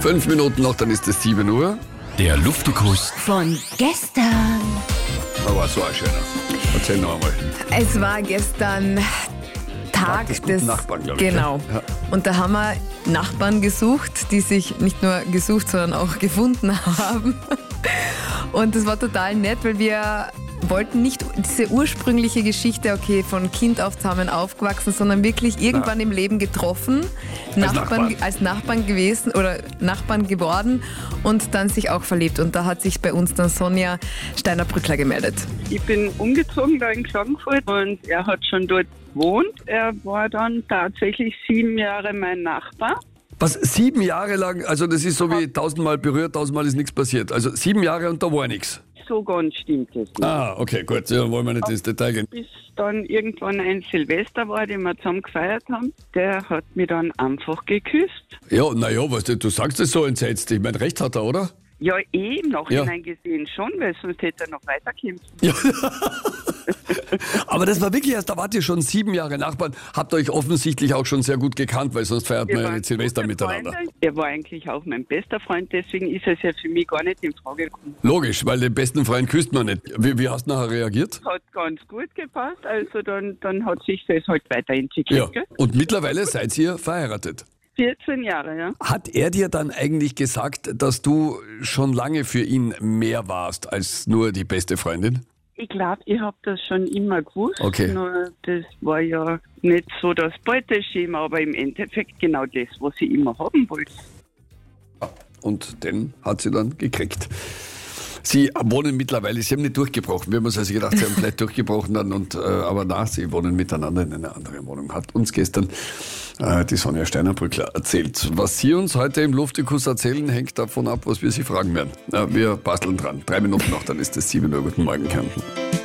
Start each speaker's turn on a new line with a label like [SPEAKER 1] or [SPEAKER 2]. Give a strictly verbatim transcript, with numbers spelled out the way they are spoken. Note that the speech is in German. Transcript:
[SPEAKER 1] Fünf Minuten noch, dann ist es sieben Uhr.
[SPEAKER 2] Der Luftikus
[SPEAKER 3] Von gestern.
[SPEAKER 1] Da war so ein schöner. Erzähl noch einmal.
[SPEAKER 3] Es war gestern Tag
[SPEAKER 1] des
[SPEAKER 3] des...
[SPEAKER 1] guten Nachbarn, glaube ich,
[SPEAKER 3] Genau.
[SPEAKER 1] gell? Ja.
[SPEAKER 3] Und da haben wir Nachbarn gesucht, die sich nicht nur gesucht, sondern auch gefunden haben. Und das war total nett, weil wir wollten nicht diese ursprüngliche Geschichte, okay, von Kind auf zusammen aufgewachsen, sondern wirklich irgendwann im Leben getroffen,
[SPEAKER 1] Als
[SPEAKER 3] Nachbarn,
[SPEAKER 1] Nachbarn.
[SPEAKER 3] als Nachbarn gewesen oder Nachbarn geworden und dann sich auch verliebt. Und da hat sich bei uns dann Sonja Steiner-Brückler gemeldet.
[SPEAKER 4] Ich bin umgezogen da in Klagenfurt und er hat schon dort gewohnt. Er war dann tatsächlich sieben Jahre mein Nachbar.
[SPEAKER 1] Was, sieben Jahre lang, also das ist so wie tausendmal berührt, tausendmal ist nichts passiert. Also sieben Jahre und da war nichts.
[SPEAKER 4] So ganz stimmt es nicht.
[SPEAKER 1] Ah, okay, gut, ja, wollen wir nicht ins Detail gehen.
[SPEAKER 4] Bis dann irgendwann ein Silvester war, den wir zusammen gefeiert haben. Der hat mich dann einfach geküsst.
[SPEAKER 1] Ja, naja, weißt du, du sagst es so entsetzt. Ich meine, recht hat er, oder?
[SPEAKER 4] Ja, eh im Nachhinein gesehen schon, weil sonst hätte er noch weiterkämpfen.
[SPEAKER 1] Ja. Aber das war wirklich erst, da wart ihr schon sieben Jahre Nachbarn, habt euch offensichtlich auch schon sehr gut gekannt, weil sonst feiert
[SPEAKER 4] Wir
[SPEAKER 1] man ja
[SPEAKER 4] waren
[SPEAKER 1] nicht Silvester
[SPEAKER 4] gute
[SPEAKER 1] miteinander.
[SPEAKER 4] Freunde. Er war eigentlich auch mein bester Freund, deswegen ist es ja für mich gar nicht in Frage gekommen.
[SPEAKER 1] Logisch, weil den besten Freund küsst man nicht. Wie, wie hast du nachher reagiert?
[SPEAKER 4] Hat ganz gut gepasst, also dann, dann hat sich das halt weiterentwickelt.
[SPEAKER 1] Ja.
[SPEAKER 4] Gell?
[SPEAKER 1] Und mittlerweile seid ihr verheiratet.
[SPEAKER 4] vierzehn Jahre, ja.
[SPEAKER 1] Hat er dir dann eigentlich gesagt, dass du schon lange für ihn mehr warst als nur die beste Freundin?
[SPEAKER 4] Ich glaube, ich habe das schon immer gewusst.
[SPEAKER 1] Okay.
[SPEAKER 4] Nur das war ja nicht so das Beuteschema, aber im Endeffekt genau das, was ich immer haben wollte.
[SPEAKER 1] Und den hat sie dann gekriegt. Sie wohnen mittlerweile, sie haben nicht durchgebrochen. Wir haben uns also gedacht, sie haben vielleicht durchgebrochen dann, und, äh, aber na, sie wohnen miteinander in einer anderen Wohnung. Hat uns gestern äh, die Sonja Steiner-Brückler erzählt. Was Sie uns heute im Luftikus erzählen, hängt davon ab, was wir Sie fragen werden. Äh, wir basteln dran. Drei Minuten noch, dann ist es sieben Uhr. Guten Morgen, Kärnten.